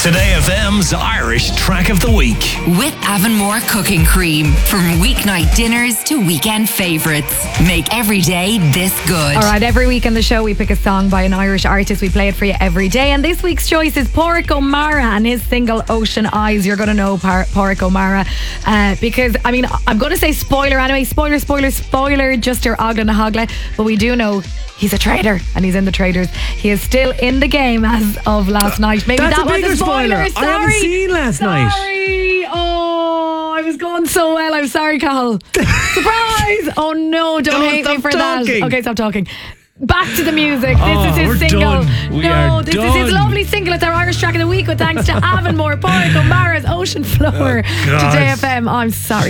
Today FM's Irish Track of the Week. With Avonmore Cooking Cream. From weeknight dinners to weekend favourites. Make every day this good. Alright, every week on the show we pick a song by an Irish artist. We play it for you every day. And this week's choice is Pádraig O'Meara and his single Ocean Eyes. You're going to know Pádraig O'Meara because, I mean, I'm going to say spoiler anyway. Spoiler, just your Ogla na Hogla. But we do know he's a trader and he's in the traders. He is still in the game as of last night. Maybe That's that a was bigger a spoiler. spoiler. Sorry. I haven't seen last night. Sorry. Oh, I was going so well. I'm sorry, Cathal. Surprise! Oh no, don't hate me for talking. that. Okay, stop talking. Back to the music. This is his we're single. done. We are this is done. his lovely single. It's our Irish Track of the Week with thanks to Avonmore, Pádraig O'Meara's Ocean Floor. God. Today FM. I'm sorry.